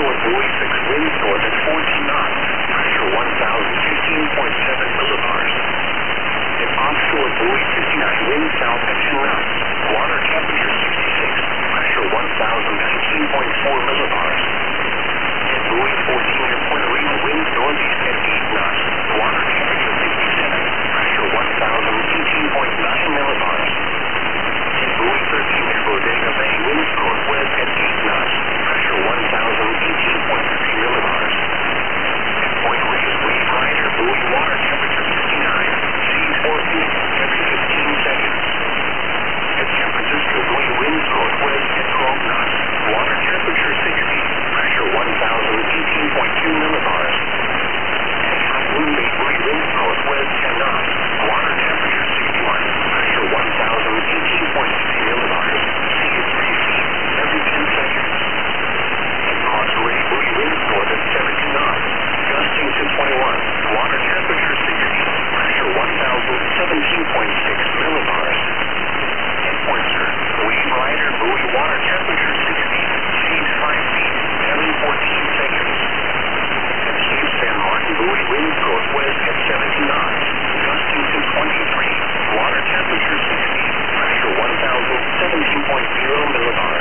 offshore buoy 6, winds north at 14 knots, pressure 1,015.7 millibars. At offshore buoy 59, winds south at 10 knots, water temperature 66, pressure 1,019.4 millibars. At buoy 14 near Puerto Rico, winds northeast at 8 knots, water temperature 57, pressure 1,018.9 millibars. At buoy 13 near Bodega Bay, winds northwest at 8 knots, pressure 1,018.3 millibars. At Point Reyes, wave rider, buoy, water temperature 59, seas 4 feet every 15 seconds. At San Francisco, buoy, winds northwest at 12 knots, water temperature 60, pressure 1,018.2 millibars. At Half Moon Bay, buoy, winds northwest 10 knots, water temperature 61, pressure 1,018.3 millibars, seas 3 feet every 10 seconds. At Monterey, buoy, winds north at 70 knots, gusting to 21, water temperature 60, pressure 1,017.6 millibars. At Point Sur, wave rider, buoy, water temperature 60, seas 5 feet every 14 seconds. At Cape San Martin, buoy, winds northwest at 70 knots, gusting to 23, water temperature 60, pressure 1,017.0 millibars.